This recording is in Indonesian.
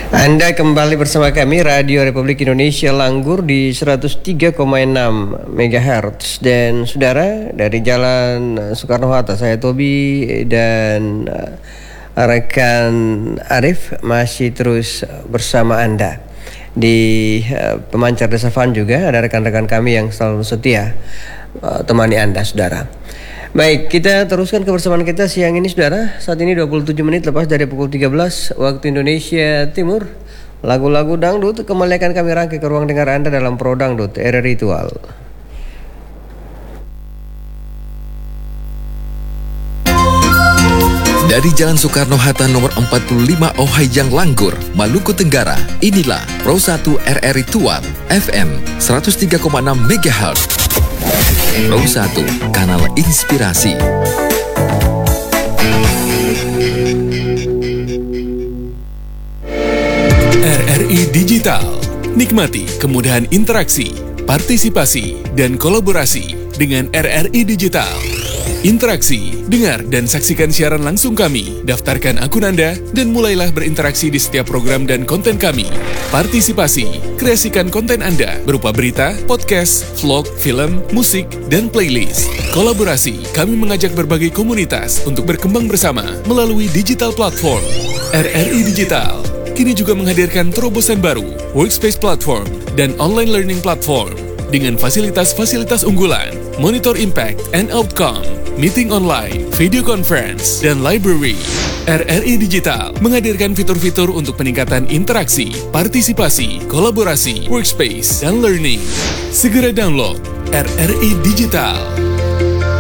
Anda kembali bersama kami Radio Republik Indonesia Langgur di 103,6 MHz. Dan saudara, dari Jalan Soekarno-Hatta, saya Tobi dan rekan Arif masih terus bersama Anda. Di pemancar Desa Fan juga ada rekan-rekan kami yang selalu setia temani Anda, saudara. Baik, kita teruskan kebersamaan kita siang ini, saudara. Saat ini 27 menit lepas dari pukul 13 waktu Indonesia Timur. Lagu-lagu dangdut kembali akan kami rangkai ke ruang dengar Anda dalam Pro Dangdut Era Ritual. Dari Jalan Soekarno-Hatta nomor 45 Ohayang Langgur, Maluku Tenggara, inilah Pro 1 RR Ritual FM 103,6 MHz. Pro 1, kanal inspirasi. RRI Digital. Nikmati kemudahan interaksi, partisipasi, dan kolaborasi dengan RRI Digital. Interaksi, dengar dan saksikan siaran langsung kami, daftarkan akun Anda, dan mulailah berinteraksi di setiap program dan konten kami. Partisipasi, kreasikan konten Anda berupa berita, podcast, vlog, film, musik, dan playlist. Kolaborasi, kami mengajak berbagai komunitas untuk berkembang bersama melalui digital platform. RRI Digital kini juga menghadirkan terobosan baru, workspace platform, dan online learning platform dengan fasilitas-fasilitas unggulan, monitor impact and outcome, meeting online, video conference, dan library. RRI Digital menghadirkan fitur-fitur untuk peningkatan interaksi, partisipasi, kolaborasi, workspace, dan learning. Segera download RRI Digital.